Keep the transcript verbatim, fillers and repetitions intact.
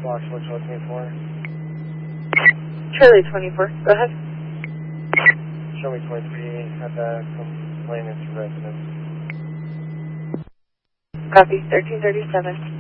Fox, what's looking for? Charlie twenty-four, go ahead. Show me twenty-three at the complainant's residence. Copy, thirteen thirty-seven.